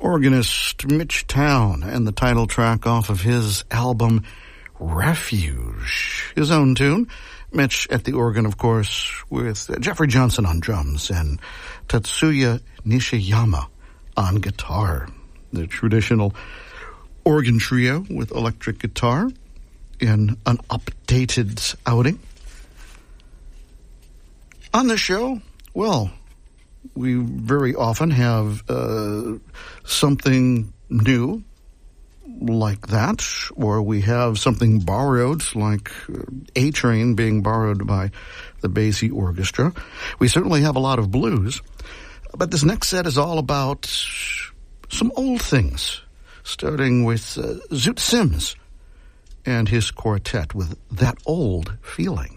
Organist Mitch Town and the title track off of his album Refuge. His own tune. Mitch at the organ, of course, with Jeffrey Johnson on drums and Tatsuya Nishiyama on guitar. The traditional organ trio with electric guitar in an updated outing. On the show, well, we very often have something new like that, or we have something borrowed, like A-Train being borrowed by the Basie Orchestra. We certainly have a lot of blues, but this next set is all about some old things, starting with Zoot Sims and his quartet with That Old Feeling.